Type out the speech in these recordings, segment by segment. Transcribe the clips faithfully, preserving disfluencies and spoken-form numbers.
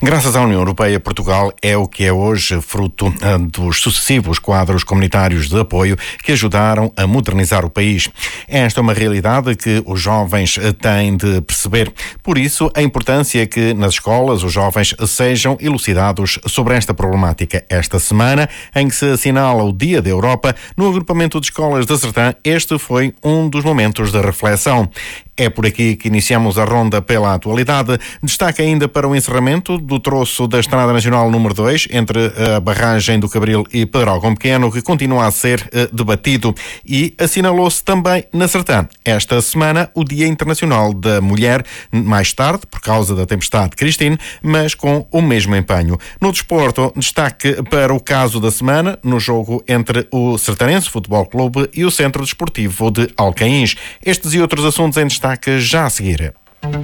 Graças à União Europeia, Portugal é o que é hoje, fruto dos sucessivos quadros comunitários de apoio que ajudaram a modernizar o país. Esta é uma realidade que os jovens têm de perceber. Por isso, a importância que nas escolas os jovens sejam elucidados sobre esta problemática. Esta semana, em que se assinala o Dia da Europa, no agrupamento de escolas da Sertã, este foi um dos momentos de reflexão. É por aqui que iniciamos a ronda pela atualidade. Destaca ainda para o encerramento do troço da Estrada Nacional número dois, entre a barragem do Cabril e Pedrógão Pequeno, que continua a ser uh, debatido. E assinalou-se também na Sertã, esta semana, o Dia Internacional da Mulher, mais tarde, por causa da tempestade Christine, mas com o mesmo empenho. No desporto, destaque para o caso da semana, no jogo entre o Sertanense Futebol Clube e o Centro Desportivo de Alcaíns. Estes e outros assuntos em destaque já a seguir.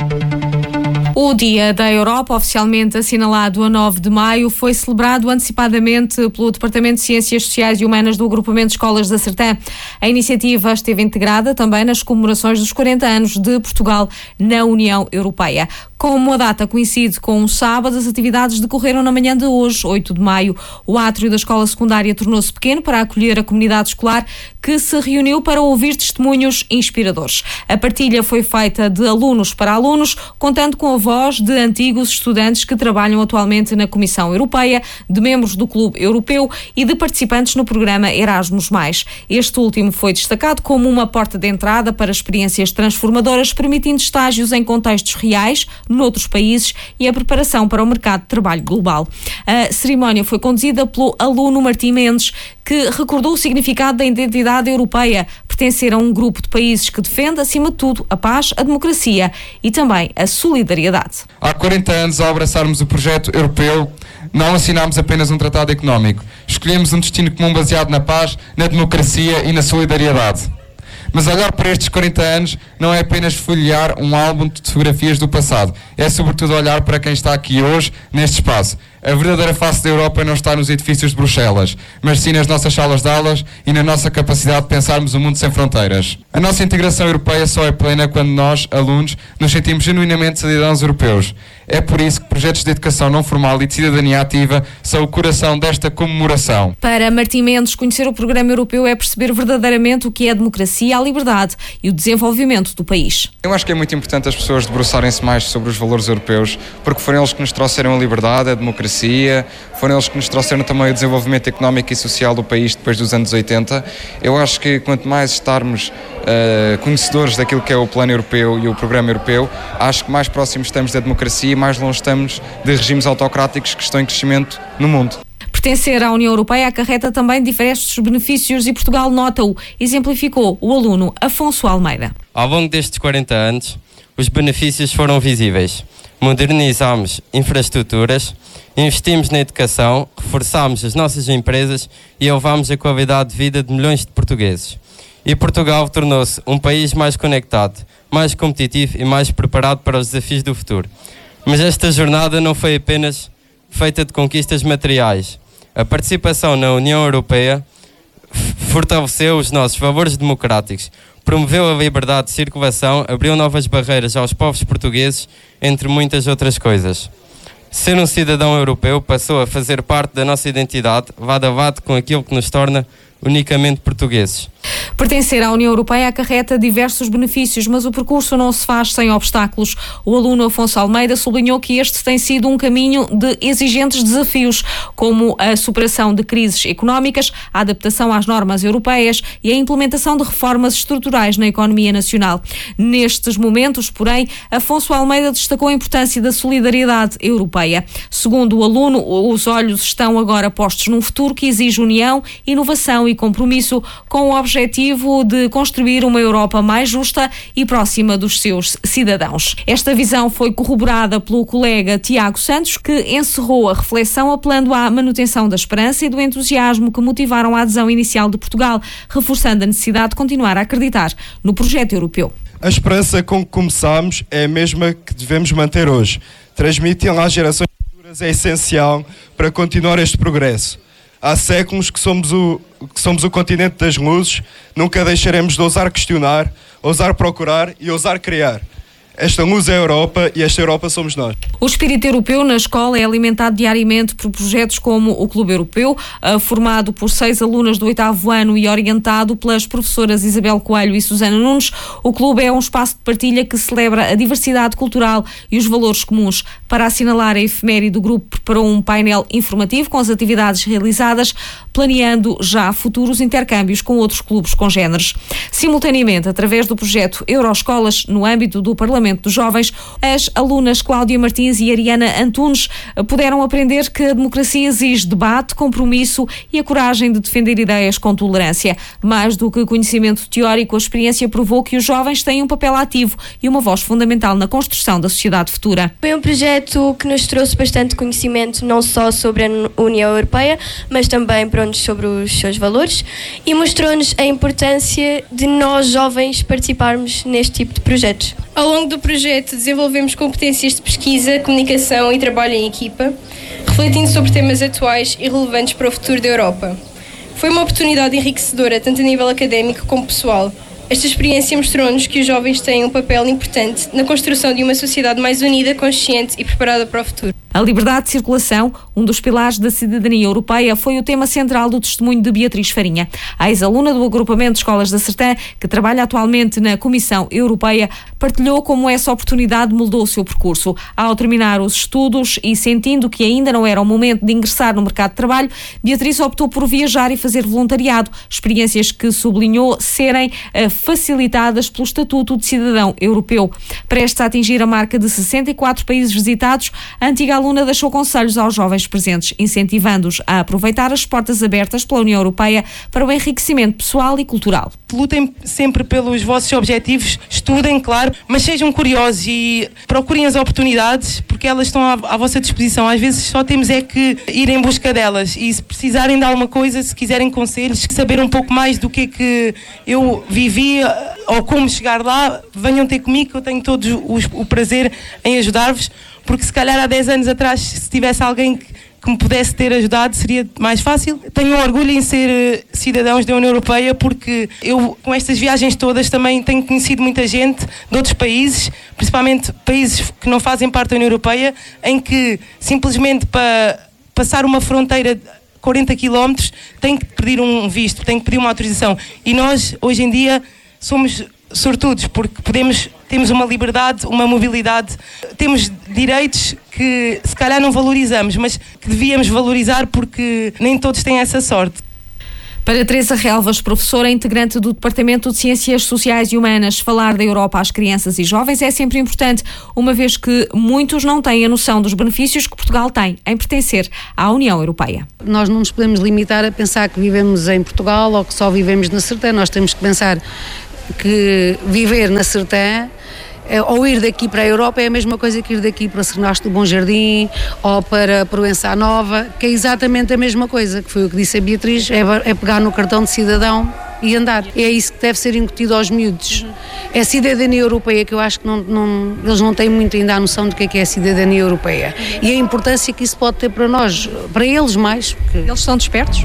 O Dia da Europa, oficialmente assinalado a nove de maio, foi celebrado antecipadamente pelo Departamento de Ciências Sociais e Humanas do Agrupamento de Escolas da Sertã. A iniciativa esteve integrada também nas comemorações dos quarenta anos de Portugal na União Europeia. Como a data coincide com um sábado, as atividades decorreram na manhã de hoje, oito de maio. O átrio da escola secundária tornou-se pequeno para acolher a comunidade escolar que se reuniu para ouvir testemunhos inspiradores. A partilha foi feita de alunos para alunos, contando com a voz de antigos estudantes que trabalham atualmente na Comissão Europeia, de membros do Clube Europeu e de participantes no programa Erasmus mais. Este último foi destacado como uma porta de entrada para experiências transformadoras, permitindo estágios em contextos reais, noutros países, e a preparação para o mercado de trabalho global. A cerimónia foi conduzida pelo aluno Martim Mendes, que recordou o significado da identidade europeia, pertencer a um grupo de países que defende, acima de tudo, a paz, a democracia e também a solidariedade. Há quarenta anos, ao abraçarmos o projeto europeu, não assinámos apenas um tratado económico. Escolhemos um destino comum baseado na paz, na democracia e na solidariedade. Mas olhar para estes quarenta anos não é apenas folhear um álbum de fotografias do passado. É sobretudo olhar para quem está aqui hoje, neste espaço. A verdadeira face da Europa não está nos edifícios de Bruxelas, mas sim nas nossas salas de aulas e na nossa capacidade de pensarmos o mundo sem fronteiras. A nossa integração europeia só é plena quando nós, alunos, nos sentimos genuinamente cidadãos europeus. É por isso que projetos de educação não formal e de cidadania ativa são o coração desta comemoração. Para Martim Mendes, conhecer o programa europeu é perceber verdadeiramente o que é a democracia, a liberdade e o desenvolvimento do país. Eu acho que é muito importante as pessoas debruçarem-se mais sobre os valores europeus, porque foram eles que nos trouxeram a liberdade, a democracia, foram eles que nos trouxeram também o desenvolvimento económico e social do país depois dos anos oitenta. Eu acho que quanto mais estarmos uh, conhecedores daquilo que é o plano europeu e o programa europeu, acho que mais próximos estamos da democracia e mais longe estamos de regimes autocráticos que estão em crescimento no mundo. Pertencer à União Europeia acarreta também diversos benefícios e Portugal nota-o, exemplificou o aluno Afonso Almeida. Ao longo destes quarenta anos, os benefícios foram visíveis. Modernizámos infraestruturas, investimos na educação, reforçámos as nossas empresas e elevámos a qualidade de vida de milhões de portugueses. E Portugal tornou-se um país mais conectado, mais competitivo e mais preparado para os desafios do futuro. Mas esta jornada não foi apenas feita de conquistas materiais. A participação na União Europeia fortaleceu os nossos valores democráticos, promoveu a liberdade de circulação, abriu novas barreiras aos povos portugueses, entre muitas outras coisas. Ser um cidadão europeu passou a fazer parte da nossa identidade, lado a lado com aquilo que nos torna unicamente portugueses. Pertencer à União Europeia acarreta diversos benefícios, mas o percurso não se faz sem obstáculos. O aluno Afonso Almeida sublinhou que este tem sido um caminho de exigentes desafios, como a superação de crises económicas, a adaptação às normas europeias e a implementação de reformas estruturais na economia nacional. Nestes momentos, porém, Afonso Almeida destacou a importância da solidariedade europeia. Segundo o aluno, os olhos estão agora postos num futuro que exige união, inovação e compromisso, com o objetivo de construir uma Europa mais justa e próxima dos seus cidadãos. Esta visão foi corroborada pelo colega Tiago Santos, que encerrou a reflexão apelando à manutenção da esperança e do entusiasmo que motivaram a adesão inicial de Portugal, reforçando a necessidade de continuar a acreditar no projeto europeu. A esperança com que começámos é a mesma que devemos manter hoje. Transmitir-la às gerações futuras é essencial para continuar este progresso. Há séculos que somos, o, que somos o continente das luzes, nunca deixaremos de ousar questionar, ousar procurar e ousar criar. Esta luz é a Europa e esta Europa somos nós. O espírito europeu na escola é alimentado diariamente por projetos como o Clube Europeu, formado por seis alunas do oitavo ano e orientado pelas professoras Isabel Coelho e Susana Nunes. O clube é um espaço de partilha que celebra a diversidade cultural e os valores comuns. Para assinalar a efeméride, o grupo preparou um painel informativo com as atividades realizadas, planeando já futuros intercâmbios com outros clubes congêneres. Simultaneamente, através do projeto Euroescolas, no âmbito do Parlamento dos Jovens, as alunas Cláudia Martins e Ariana Antunes puderam aprender que a democracia exige debate, compromisso e a coragem de defender ideias com tolerância. Mais do que conhecimento teórico, a experiência provou que os jovens têm um papel ativo e uma voz fundamental na construção da sociedade futura. Foi um projeto que nos trouxe bastante conhecimento, não só sobre a União Europeia, mas também pronto, sobre os seus valores, e mostrou-nos a importância de nós, jovens, participarmos neste tipo de projetos. Ao longo do projeto desenvolvemos competências de pesquisa, comunicação e trabalho em equipa, refletindo sobre temas atuais e relevantes para o futuro da Europa. Foi uma oportunidade enriquecedora, tanto a nível académico como pessoal. Esta experiência mostrou-nos que os jovens têm um papel importante na construção de uma sociedade mais unida, consciente e preparada para o futuro. A liberdade de circulação, um dos pilares da cidadania europeia, foi o tema central do testemunho de Beatriz Farinha. A ex-aluna do agrupamento de escolas da Sertã, que trabalha atualmente na Comissão Europeia, partilhou como essa oportunidade moldou o seu percurso. Ao terminar os estudos e sentindo que ainda não era o momento de ingressar no mercado de trabalho, Beatriz optou por viajar e fazer voluntariado, experiências que sublinhou serem uh, facilitadas pelo Estatuto de Cidadão Europeu. Prestes a atingir a marca de sessenta e quatro países visitados, a antiga aluna deixou conselhos aos jovens presentes, incentivando-os a aproveitar as portas abertas pela União Europeia para o enriquecimento pessoal e cultural. Lutem sempre pelos vossos objetivos, estudem, claro, mas sejam curiosos e procurem as oportunidades, porque elas estão à, à vossa disposição. Às vezes só temos é que ir em busca delas, e se precisarem de alguma coisa, se quiserem conselhos, saber um pouco mais do que é que eu vivi ou como chegar lá, venham ter comigo, que eu tenho todo o, o prazer em ajudar-vos, porque se calhar há dez anos atrás, se tivesse alguém que, que me pudesse ter ajudado, seria mais fácil. Tenho um orgulho em ser cidadãos da União Europeia, porque eu, com estas viagens todas, também tenho conhecido muita gente de outros países, principalmente países que não fazem parte da União Europeia, em que simplesmente para passar uma fronteira quarenta quilómetros tem que pedir um visto, tem que pedir uma autorização. E nós, hoje em dia, somos sortudos, porque podemos, temos uma liberdade, uma mobilidade, temos direitos que se calhar não valorizamos, mas que devíamos valorizar, porque nem todos têm essa sorte. Para Teresa Relvas, professora integrante do Departamento de Ciências Sociais e Humanas, falar da Europa às crianças e jovens é sempre importante, uma vez que muitos não têm a noção dos benefícios que Portugal tem em pertencer à União Europeia. Nós não nos podemos limitar a pensar que vivemos em Portugal ou que só vivemos na Sertã. Nós temos que pensar que viver na Sertã ou ir daqui para a Europa é a mesma coisa que ir daqui para Sernasto do Bom Jardim ou para Proença Nova, que é exatamente a mesma coisa, que foi o que disse a Beatriz, é, é pegar no cartão de cidadão e andar. É isso que deve ser incutido aos miúdos. É a cidadania europeia, que eu acho que não, não, eles não têm muito ainda a noção do que é, que é a cidadania europeia. E a importância que isso pode ter para nós, para eles mais. Porque... Eles são despertos?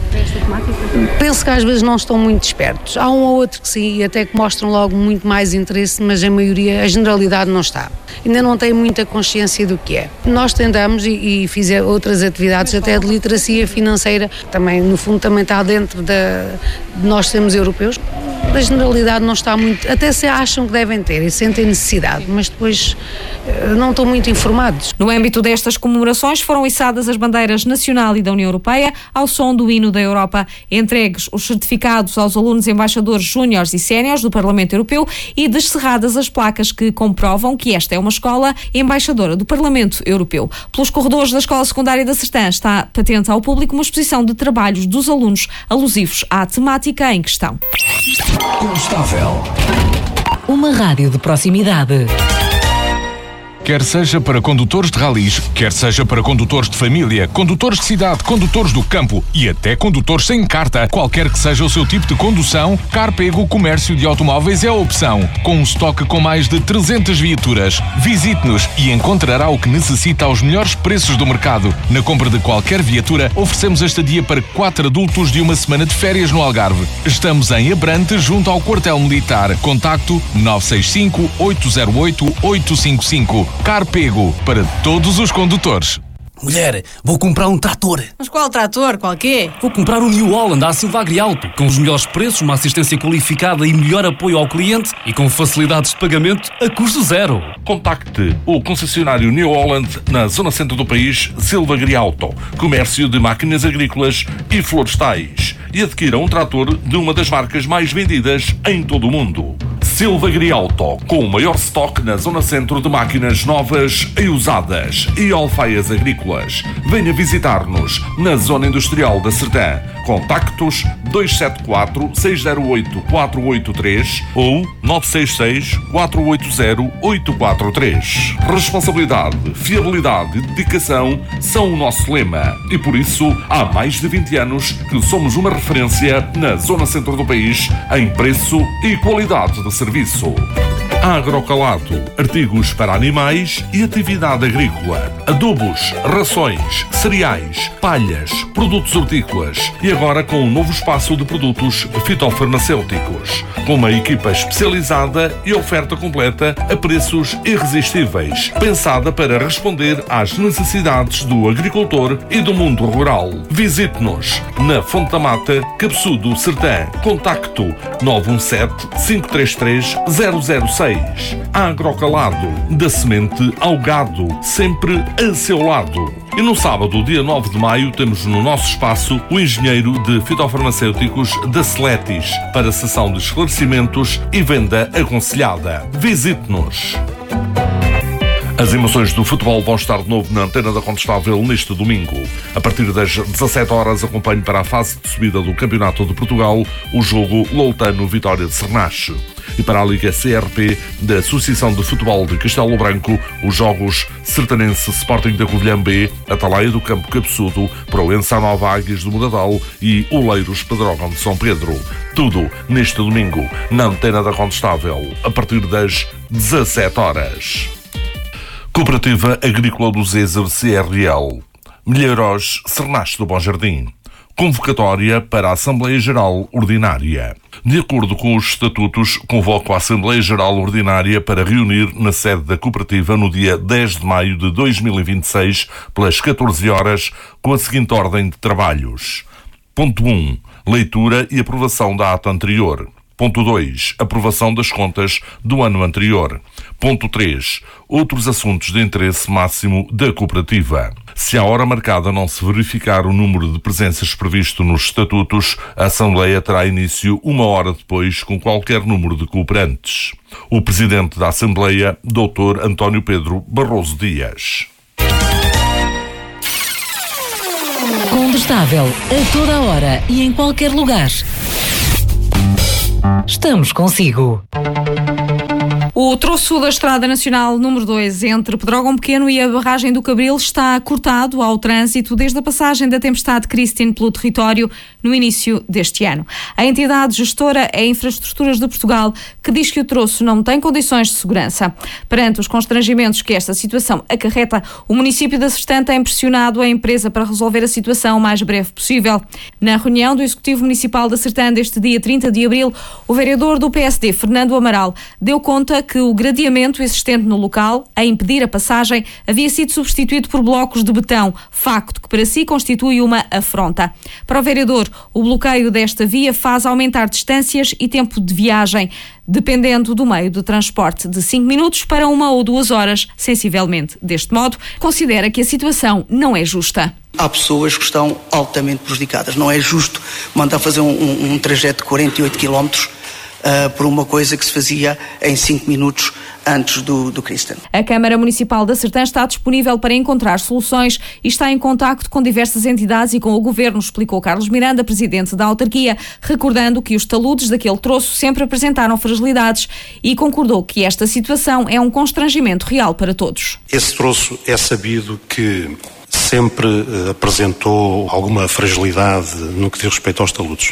Penso que às vezes não estão muito despertos. Há um ou outro que sim, até que mostram logo muito mais interesse, mas a maioria, a generalidade não está. Ainda não tem muita consciência do que é. Nós tentamos e, e fizer outras atividades, até de literacia financeira, também no fundo também está dentro da, de nós sermos europeus. A generalidade não está muito, até se acham que devem ter e sentem necessidade, mas depois não estão muito informados. No âmbito destas comemorações foram içadas as bandeiras nacional e da União Europeia ao som do hino da Europa, entregues os certificados aos alunos embaixadores júniores e séniores do Parlamento Europeu e descerradas as placas que comprovam que esta é uma escola embaixadora do Parlamento Europeu. Pelos corredores da Escola Secundária da Sertã está patente ao público uma exposição de trabalhos dos alunos alusivos à temática em questão. Instável. Uma rádio de proximidade. Quer seja para condutores de ralis, quer seja para condutores de família, condutores de cidade, condutores do campo e até condutores sem carta. Qualquer que seja o seu tipo de condução, Carpego Comércio de Automóveis é a opção. Com um estoque com mais de trezentas viaturas. Visite-nos e encontrará o que necessita aos melhores preços do mercado. Na compra de qualquer viatura, oferecemos a estadia para quatro adultos de uma semana de férias no Algarve. Estamos em Abrante, junto ao quartel militar. Contacto nove seis cinco, oito zero oito, oito cinco cinco. Carpego, para todos os condutores. Mulher, vou comprar um trator. Mas qual trator? Qual quê? Vou comprar um New Holland à Silva Agrialto, com os melhores preços, uma assistência qualificada e melhor apoio ao cliente e com facilidades de pagamento a custo zero. Contacte o concessionário New Holland na zona centro do país, Silva Agrialto, comércio de máquinas agrícolas e florestais, e adquira um trator de uma das marcas mais vendidas em todo o mundo. Silva Agrialto, com o maior estoque na zona centro de máquinas novas e usadas e alfaias agrícolas. Venha visitar-nos na zona industrial da Sertã. Contactos dois sete quatro, seis zero oito, quatro oito três ou nove seis seis, quatro oito zero, oito quatro três. Responsabilidade, fiabilidade e dedicação são o nosso lema e por isso há mais de vinte anos que somos uma referência na zona centro do país em preço e qualidade de serviço. Agrocalado, artigos para animais e atividade agrícola, adubos, rações, cereais, palhas, produtos hortícolas e agora com um novo espaço de produtos fitofarmacêuticos, com uma equipa especializada e oferta completa a preços irresistíveis, pensada para responder às necessidades do agricultor e do mundo rural. Visite-nos na Fonte da Mata, Cabeçudo, Sertã. Contacto nove um sete, cinco três três, zero zero seis. Agrocalado, da semente ao gado, sempre a seu lado. E no sábado, dia nove de maio, temos no nosso espaço o engenheiro de fitofarmacêuticos da Seletis para sessão de esclarecimentos e venda aconselhada. Visite-nos. As emoções do futebol vão estar de novo na Antena da Contestável neste domingo. A partir das dezassete horas, acompanhe para a fase de subida do Campeonato de Portugal o jogo Loutano-Vitória de Sernache. E para a Liga C R P da Associação de Futebol de Castelo Branco, os jogos Sertanense Sporting da Covilhã B, Atalaia do Campo Cabeçudo, Proença Nova Águias do Moradal e Oleiros Pedrógão de São Pedro. Tudo neste domingo na Antena da Contestável, a partir das dezassete horas. Cooperativa Agrícola do Zezer C R L, Milheiros, Sernache do Bom Jardim. Convocatória para a Assembleia Geral Ordinária. De acordo com os estatutos, convoco a Assembleia Geral Ordinária para reunir na sede da cooperativa no dia dez de maio de dois mil e vinte e seis, pelas catorze horas, com a seguinte ordem de trabalhos. Ponto um. Leitura e aprovação da ata anterior. Ponto dois. Aprovação das contas do ano anterior. Ponto três. Outros assuntos de interesse máximo da cooperativa. Se à hora marcada não se verificar o número de presenças previsto nos estatutos, a Assembleia terá início uma hora depois com qualquer número de cooperantes. O Presidente da Assembleia, doutor António Pedro Barroso Dias. Contestável, a toda a hora e em qualquer lugar. Estamos consigo. O troço da Estrada Nacional número dois entre Pedrógão Pequeno e a barragem do Cabril está cortado ao trânsito desde a passagem da tempestade Christine pelo território no início deste ano. A entidade gestora é Infraestruturas de Portugal, que diz que o troço não tem condições de segurança. Perante os constrangimentos que esta situação acarreta, o município da Sertã tem pressionado a empresa para resolver a situação o mais breve possível. Na reunião do Executivo Municipal da Sertã deste dia trinta de abril, o vereador do P S D, Fernando Amaral, deu conta que o gradeamento existente no local, a impedir a passagem, havia sido substituído por blocos de betão, facto que para si constitui uma afronta. Para o vereador, o bloqueio desta via faz aumentar distâncias e tempo de viagem, dependendo do meio de transporte, de cinco minutos para uma ou duas horas, sensivelmente. Deste modo, considera que a situação não é justa. Há pessoas que estão altamente prejudicadas. Não é justo mandar fazer um, um, um trajeto de quarenta e oito quilómetros uh, por uma coisa que se fazia em cinco minutos antes do, do Kristen. A Câmara Municipal da Sertã está disponível para encontrar soluções e está em contacto com diversas entidades e com o Governo, explicou Carlos Miranda, presidente da autarquia, recordando que os taludes daquele troço sempre apresentaram fragilidades e concordou que esta situação é um constrangimento real para todos. Esse troço é sabido que sempre uh, apresentou alguma fragilidade no que diz respeito aos taludes.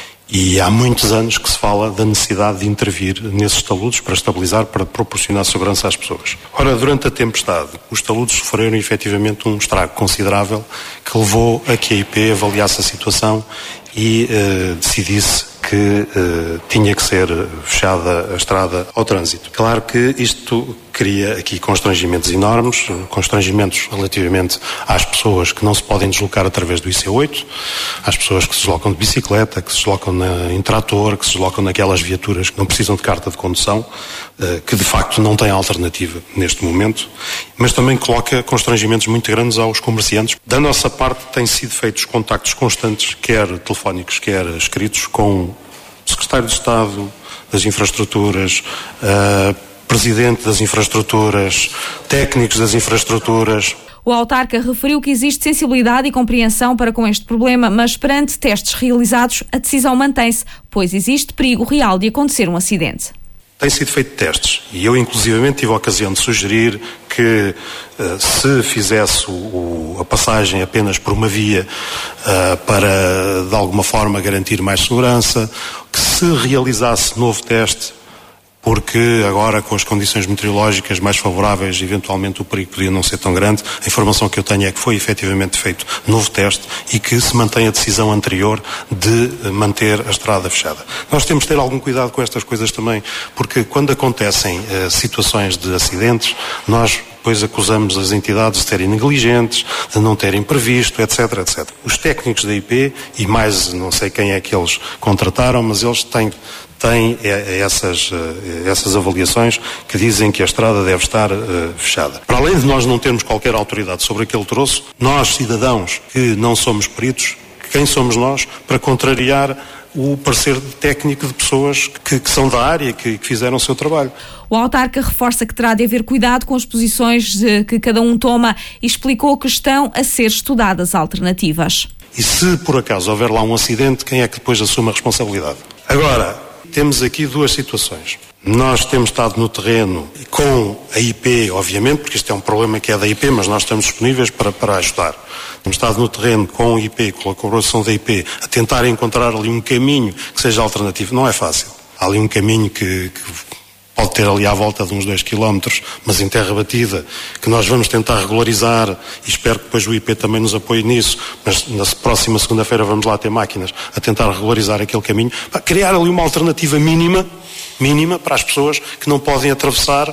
E há muitos anos que se fala da necessidade de intervir nesses taludes para estabilizar, para proporcionar segurança às pessoas. Ora, durante a tempestade, os taludes sofreram efetivamente um estrago considerável que levou a que a I P avaliasse a situação e uh, decidisse que uh, tinha que ser fechada a estrada ao trânsito. Claro que isto cria aqui constrangimentos enormes, constrangimentos relativamente às pessoas que não se podem deslocar através do I C oito, às pessoas que se deslocam de bicicleta, que se deslocam na, em trator, que se deslocam naquelas viaturas que não precisam de carta de condução, uh, que de facto não têm alternativa neste momento, mas também coloca constrangimentos muito grandes aos comerciantes. Da nossa parte têm sido feitos contactos constantes, quer telefónicos, quer escritos, com o Secretário de Estado das Infraestruturas, uh, Presidente das Infraestruturas, técnicos das infraestruturas. O autarca referiu que existe sensibilidade e compreensão para com este problema, mas perante testes realizados, a decisão mantém-se, pois existe perigo real de acontecer um acidente. Têm sido feitos testes e eu inclusivamente tive a ocasião de sugerir que uh, se fizesse o, o, a passagem apenas por uma via uh, para de alguma forma garantir mais segurança, que se realizasse novo teste, porque agora com as condições meteorológicas mais favoráveis, eventualmente o perigo podia não ser tão grande. A informação que eu tenho é que foi efetivamente feito novo teste e que se mantém a decisão anterior de manter a estrada fechada. Nós temos de ter algum cuidado com estas coisas também, porque quando acontecem uh, situações de acidentes, nós depois acusamos as entidades de serem negligentes, de não terem previsto, etc, etcétera. Os técnicos da I P, e mais não sei quem é que eles contrataram, mas eles têm tem essas, essas avaliações que dizem que a estrada deve estar uh, fechada. Para além de nós não termos qualquer autoridade sobre aquele troço, nós, cidadãos que não somos peritos, quem somos nós para contrariar o parecer técnico de pessoas que, que são da área, que, que fizeram o seu trabalho. O autarca reforça que terá de haver cuidado com as posições que cada um toma e explicou que estão a ser estudadas alternativas. E se por acaso houver lá um acidente, quem é que depois assume a responsabilidade? Agora, temos aqui duas situações. Nós temos estado no terreno com a I P, obviamente, porque isto é um problema que é da I P, mas nós estamos disponíveis para, para ajudar. Temos estado no terreno com a I P, com a colaboração da I P, a tentar encontrar ali um caminho que seja alternativo. Não é fácil. Há ali um caminho que, que pode ter ali à volta de uns dois quilómetros, mas em terra batida, que nós vamos tentar regularizar e espero que depois o I P também nos apoie nisso, mas na próxima segunda-feira vamos lá ter máquinas a tentar regularizar aquele caminho, para criar ali uma alternativa mínima, mínima para as pessoas que não podem atravessar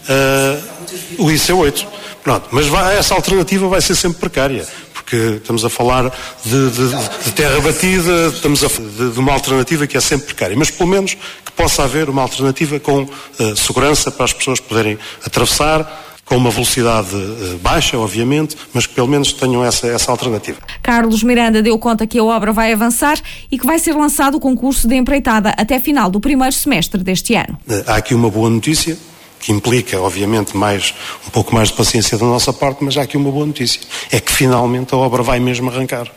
uh, o I C oito. Pronto, mas vai, essa alternativa vai ser sempre precária, porque estamos a falar de, de, de terra batida, estamos a de, de uma alternativa que é sempre precária, mas pelo menos que possa haver uma alternativa com uh, segurança para as pessoas poderem atravessar, com uma velocidade uh, baixa, obviamente, mas que pelo menos tenham essa, essa alternativa. Carlos Miranda deu conta que a obra vai avançar e que vai ser lançado o concurso de empreitada até final do primeiro semestre deste ano. Uh, há aqui uma boa notícia, que implica, obviamente, mais, um pouco mais de paciência da nossa parte, mas há aqui uma boa notícia. É que finalmente a obra vai mesmo arrancar.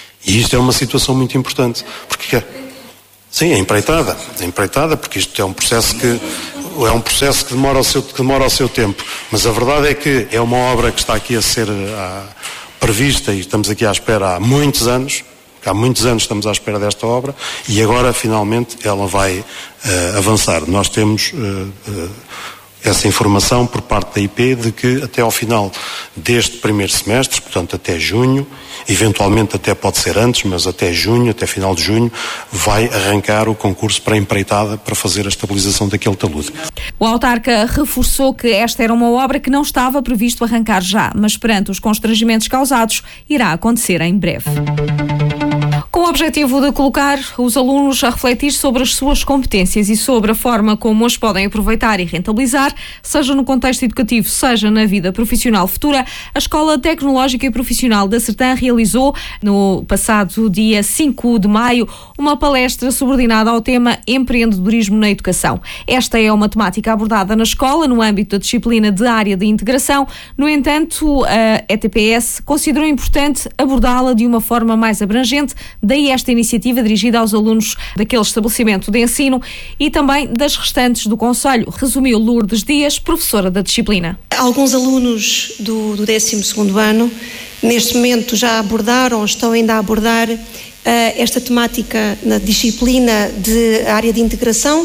E isto é uma situação muito importante. Porque, sim, é empreitada. É empreitada porque isto é um processo que, é um processo que, demora, o seu, que demora o seu tempo. Mas a verdade é que é uma obra que está aqui a ser a, prevista e estamos aqui à espera há muitos anos. Há muitos anos estamos à espera desta obra e agora, finalmente, ela vai uh, avançar. Nós temos... Uh, uh, essa informação por parte da I P de que até ao final deste primeiro semestre, portanto até junho, eventualmente até pode ser antes, mas até junho, até final de junho, vai arrancar o concurso para a empreitada para fazer a estabilização daquele talude. O autarca reforçou que esta era uma obra que não estava previsto arrancar já, mas perante os constrangimentos causados, irá acontecer em breve. Com objetivo de colocar os alunos a refletir sobre as suas competências e sobre a forma como as podem aproveitar e rentabilizar, seja no contexto educativo, seja na vida profissional futura, a Escola Tecnológica e Profissional da Sertã realizou, no passado dia cinco de maio, uma palestra subordinada ao tema empreendedorismo na educação. Esta é uma temática abordada na escola, no âmbito da disciplina de área de integração. No entanto, a E T P S considerou importante abordá-la de uma forma mais abrangente. Daí esta iniciativa dirigida aos alunos daquele estabelecimento de ensino e também das restantes do concelho, resumiu Lourdes Dias, professora da disciplina. Alguns alunos do, do décimo segundo ano, neste momento já abordaram, estão ainda a abordar uh, esta temática na disciplina de área de integração uh,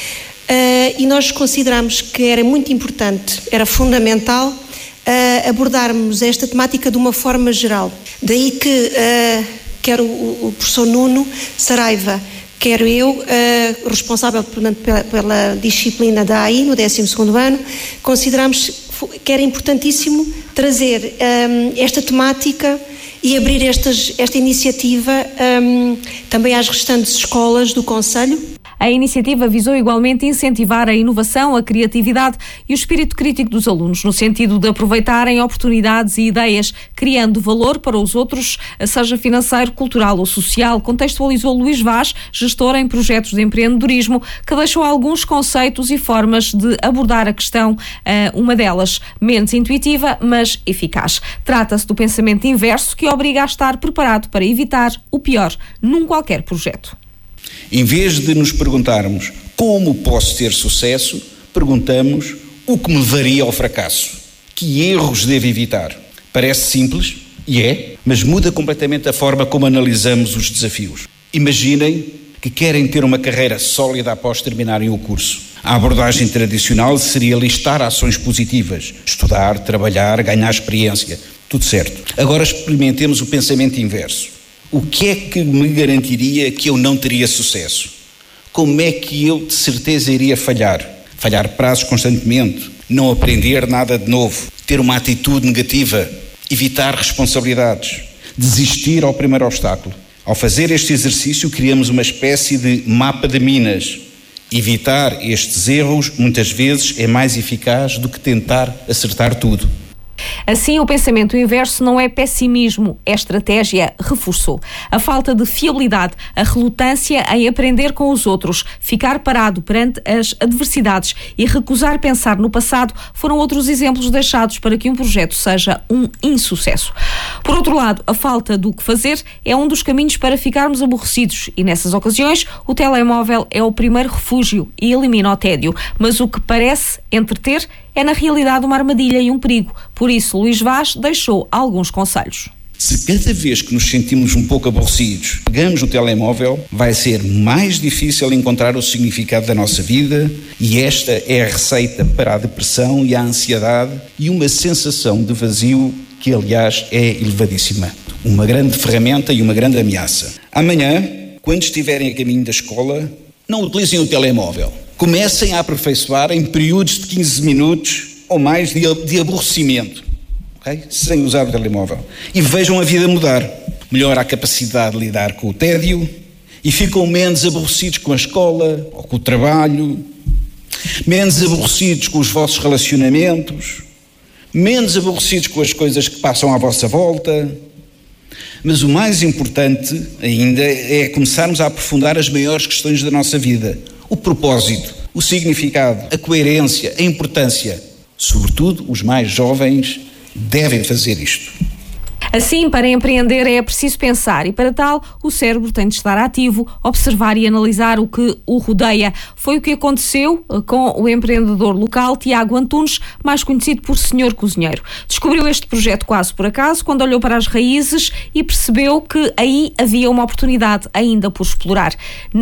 e nós consideramos que era muito importante, era fundamental uh, abordarmos esta temática de uma forma geral. Daí que uh, quer o, o professor Nuno Saraiva, quero eu, uh, responsável portanto, pela, pela disciplina da A I no décimo segundo ano, consideramos que era importantíssimo trazer um, esta temática e abrir estas, esta iniciativa um, também às restantes escolas do concelho. A iniciativa visou igualmente incentivar a inovação, a criatividade e o espírito crítico dos alunos, no sentido de aproveitarem oportunidades e ideias, criando valor para os outros, seja financeiro, cultural ou social, contextualizou Luís Vaz, gestor em projetos de empreendedorismo, que deixou alguns conceitos e formas de abordar a questão, uma delas menos intuitiva, mas eficaz. Trata-se do pensamento inverso, que obriga a estar preparado para evitar o pior num qualquer projeto. Em vez de nos perguntarmos como posso ter sucesso, perguntamos o que me levaria ao fracasso. Que erros devo evitar? Parece simples, e é, mas muda completamente a forma como analisamos os desafios. Imaginem que querem ter uma carreira sólida após terminarem o curso. A abordagem tradicional seria listar ações positivas, estudar, trabalhar, ganhar experiência, tudo certo. Agora experimentemos o pensamento inverso. O que é que me garantiria que eu não teria sucesso? Como é que eu de certeza iria falhar? Falhar prazos constantemente, não aprender nada de novo, ter uma atitude negativa, evitar responsabilidades, desistir ao primeiro obstáculo. Ao fazer este exercício, criamos uma espécie de mapa de minas. Evitar estes erros muitas vezes é mais eficaz do que tentar acertar tudo. Assim, o pensamento inverso não é pessimismo, é estratégia, reforçou. A falta de fiabilidade, a relutância em aprender com os outros, ficar parado perante as adversidades e recusar pensar no passado foram outros exemplos deixados para que um projeto seja um insucesso. Por outro lado, a falta do que fazer é um dos caminhos para ficarmos aborrecidos e, nessas ocasiões, o telemóvel é o primeiro refúgio e elimina o tédio. Mas o que parece entreter é na realidade uma armadilha e um perigo. Por isso, Luís Vaz deixou alguns conselhos. Se cada vez que nos sentimos um pouco aborrecidos, pegamos o telemóvel, vai ser mais difícil encontrar o significado da nossa vida e esta é a receita para a depressão e a ansiedade e uma sensação de vazio que, aliás, é elevadíssima. Uma grande ferramenta e uma grande ameaça. Amanhã, quando estiverem a caminho da escola, não utilizem o telemóvel. Comecem a aperfeiçoar em períodos de quinze minutos ou mais de, de aborrecimento, okay? Sem usar o telemóvel. E vejam a vida mudar. Melhora a capacidade de lidar com o tédio e ficam menos aborrecidos com a escola ou com o trabalho, menos aborrecidos com os vossos relacionamentos, menos aborrecidos com as coisas que passam à vossa volta. Mas o mais importante ainda é começarmos a aprofundar as maiores questões da nossa vida. O propósito, o significado, a coerência, a importância. Sobretudo, os mais jovens devem fazer isto. Assim, para empreender é preciso pensar e, para tal, o cérebro tem de estar ativo, observar e analisar o que o rodeia. Foi o que aconteceu com o empreendedor local Tiago Antunes, mais conhecido por Senhor Cozinheiro. Descobriu este projeto quase por acaso, quando olhou para as raízes e percebeu que aí havia uma oportunidade ainda por explorar.